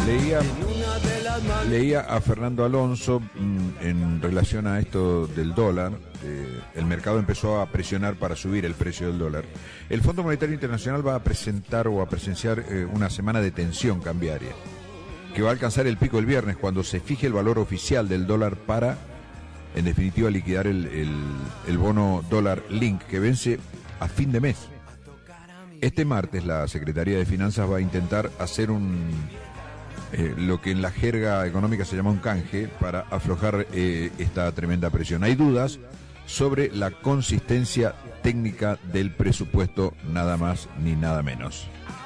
Leía a Fernando Alonso en relación a esto del dólar. El mercado empezó a presionar para subir el precio del dólar. El Fondo Monetario Internacional va a presentar o a presenciar una semana de tensión cambiaria, que va a alcanzar el pico el viernes cuando se fije el valor oficial del dólar para, en definitiva, liquidar el bono dólar link que vence a fin de mes. Este martes la Secretaría de Finanzas va a intentar hacer lo que en la jerga económica se llama un canje para aflojar esta tremenda presión. Hay dudas sobre la consistencia técnica del presupuesto, nada más ni nada menos.